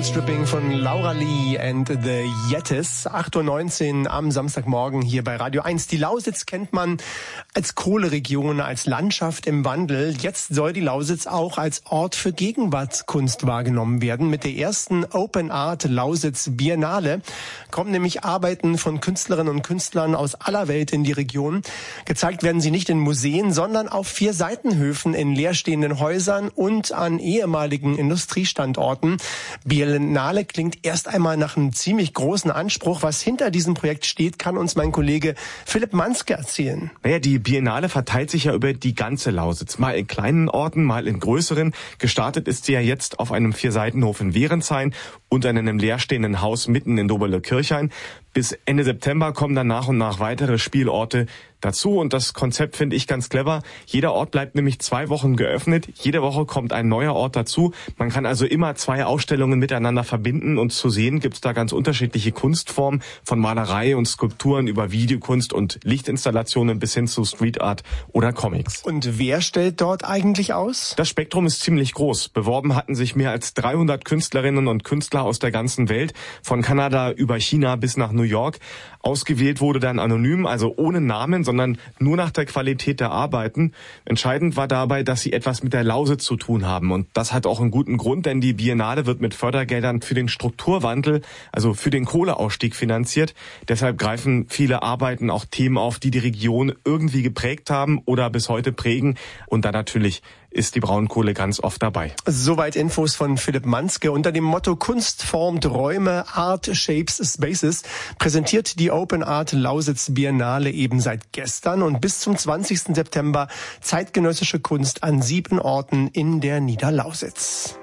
Outstripping von Laura Lee and the Yetis. 8:19 Uhr am Samstagmorgen hier bei Radio 1. Die Lausitz kennt man als Kohleregion, als Landschaft im Wandel. Jetzt soll die Lausitz auch als Ort für Gegenwartskunst wahrgenommen werden. Mit der ersten Open Art Lausitz Biennale kommen nämlich Arbeiten von Künstlerinnen und Künstlern aus aller Welt in die Region. Gezeigt werden sie nicht in Museen, sondern auf 4 Seitenhöfen in leerstehenden Häusern und an ehemaligen Industriestandorten. Biennale klingt erst einmal nach einem ziemlich großen Anspruch. Was hinter diesem Projekt steht, kann uns mein Kollege Philipp Manske erzählen. Naja, die Biennale verteilt sich ja über die ganze Lausitz. Mal in kleinen Orten, mal in größeren. Gestartet ist sie ja jetzt auf einem 4-Seitenhof in Wehrenshain und an einem leerstehenden Haus mitten in Doberle-Kirchhain. Bis Ende September kommen dann nach und nach weitere Spielorte dazu und das Konzept finde ich ganz clever. Jeder Ort bleibt nämlich 2 Wochen geöffnet. Jede Woche kommt ein neuer Ort dazu. Man kann also immer 2 Ausstellungen miteinander verbinden und zu sehen gibt's da ganz unterschiedliche Kunstformen, von Malerei und Skulpturen über Videokunst und Lichtinstallationen bis hin zu Street Art oder Comics. Und wer stellt dort eigentlich aus? Das Spektrum ist ziemlich groß. Beworben hatten sich mehr als 300 Künstlerinnen und Künstler aus der ganzen Welt, von Kanada über China bis nach New York. Ausgewählt wurde dann anonym, also ohne Namen, sondern nur nach der Qualität der Arbeiten. Entscheidend war dabei, dass sie etwas mit der Lausitz zu tun haben. Und das hat auch einen guten Grund, denn die Biennale wird mit Fördergeldern für den Strukturwandel, also für den Kohleausstieg finanziert. Deshalb greifen viele Arbeiten auch Themen auf, die die Region irgendwie geprägt haben oder bis heute prägen. Und da natürlich ist die Braunkohle ganz oft dabei. Soweit Infos von Philipp Manske. Unter dem Motto Kunst formt Räume, Art shapes spaces präsentiert die Open Art Lausitz Biennale eben seit gestern und bis zum 20. September zeitgenössische Kunst an 7 Orten in der Niederlausitz.